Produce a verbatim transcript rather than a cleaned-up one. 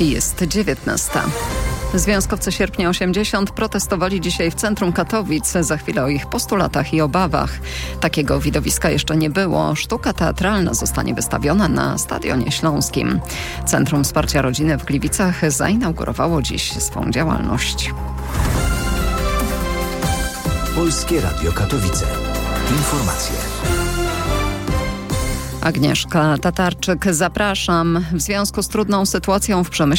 Jest dziewiętnasta. Związkowcy Sierpnia osiemdziesiąt protestowali dzisiaj w centrum Katowic. Za chwilę o ich postulatach i obawach. Takiego widowiska jeszcze nie było. Sztuka teatralna zostanie wystawiona na Stadionie Śląskim. Centrum Wsparcia Rodziny w Gliwicach zainaugurowało dziś swą działalność. Polskie Radio Katowice. Informacje. Agnieszka Tatarczyk, zapraszam. W związku z trudną sytuacją w przemyśle